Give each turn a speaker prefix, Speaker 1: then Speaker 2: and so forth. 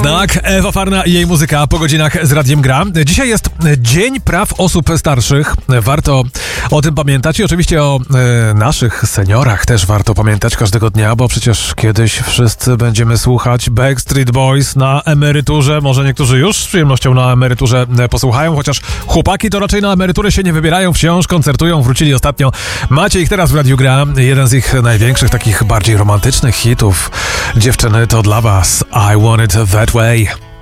Speaker 1: Tak, Ewa Farna i jej muzyka po godzinach z Radiem Gra. Dzisiaj jest Dzień Praw Osób Starszych. Warto o tym pamiętać i oczywiście o naszych seniorach też warto pamiętać każdego dnia, bo przecież kiedyś wszyscy będziemy słuchać Backstreet Boys na emeryturze. Może niektórzy już z przyjemnością na emeryturze posłuchają, chociaż chłopaki to raczej na emeryturę się nie wybierają, wciąż koncertują, wrócili ostatnio. Macie ich teraz w Radiu Gra. Jeden z ich największych, takich bardziej romantycznych hitów. Dziewczyny, to dla was I Want It That Way.